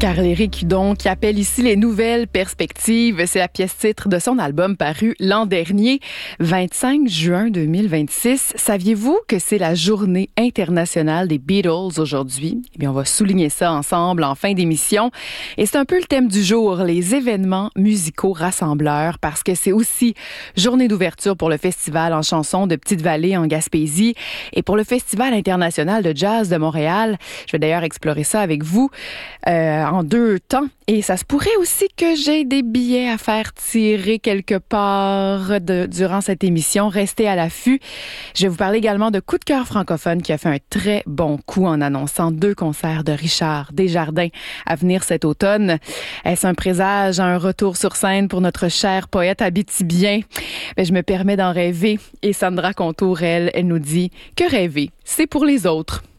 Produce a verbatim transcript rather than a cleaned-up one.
Carl-Éric Hudon qui appelle ici les nouvelles perspectives. C'est la pièce titre de son album paru l'an dernier, vingt-cinq juin deux mille vingt-six. Saviez-vous que c'est la journée internationale des Beatles aujourd'hui? Eh bien, on va souligner ça ensemble en fin d'émission. Et c'est un peu le thème du jour, les événements musicaux rassembleurs, parce que c'est aussi journée d'ouverture pour le festival en chansons de Petite-Vallée en Gaspésie et pour le Festival international de jazz de Montréal. Je vais d'ailleurs explorer ça avec vous euh, en deux temps. Et ça se pourrait aussi que j'ai des billets à faire tirer quelque part de, durant cette émission. Restez à l'affût. Je vais vous parler également de Coup de cœur francophone qui a fait un très bon coup en annonçant deux concerts de Richard Desjardins à venir cet automne. Est-ce un présage, un retour sur scène pour notre cher poète abitibien? Ben, je me permets d'en rêver. Et Sandra Contour, elle, elle nous dit que rêver, c'est pour les autres.